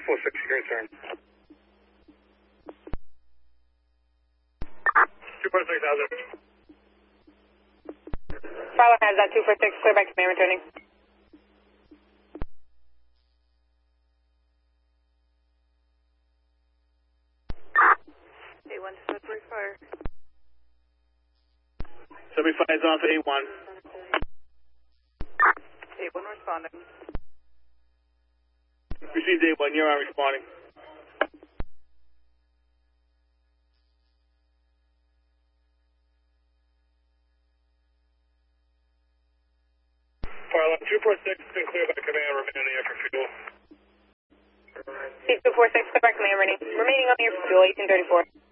246, your turn. 246,000. Bravo has that 246, clear back to command returning. A1 to Sudbury Fire. 75 is on for A1. A1 responding. Received A1, you're on responding. Fire 246, been cleared by command, remaining on the air for fuel. C246, clear back command remaining on the air for fuel, 1834.